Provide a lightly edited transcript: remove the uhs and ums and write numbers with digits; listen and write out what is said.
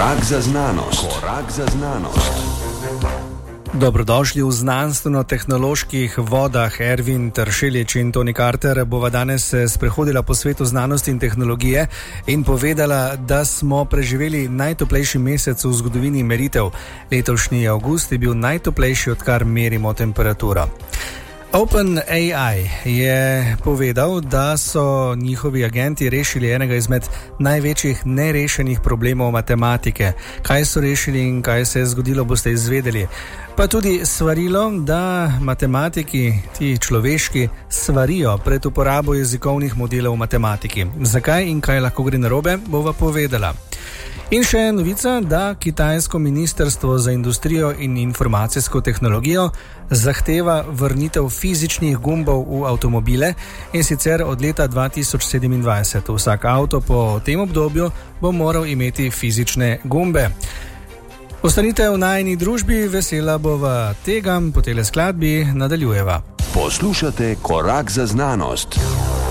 Korak za znanost. Korak za znanost. Dobrodošli v znanstveno-tehnoloških vodah. Ervin Tršelič in Toni Carter bova danes sprehodila po svetu znanosti in tehnologije in povedala, da smo preživeli najtoplejši mesec v zgodovini meritev. Letošnji avgust je bil najtoplejši, odkar merimo temperaturo. OpenAI je povedal, da so njihovi agenti rešili enega izmed največjih nerešenih problemov matematike. Kaj so rešili in kaj se je zgodilo, boste izvedeli. Pa tudi svarilo, da matematiki, ti človeški, svarijo pred uporabo jezikovnih modelov v matematiki. Zakaj in kaj lahko gre narobe, bova povedala. In še novica, da kitajsko ministrstvo za industrijo in informacijsko tehnologijo zahteva vrnitev fizičnih gumbov v avtomobile, in sicer od leta 2027. Vsak avto po tem obdobju bo moral imeti fizične gumbe. Ostanite v najini družbi, vesela bova tega, po tele skladbi nadaljujeva. Poslušate Korak za znanost.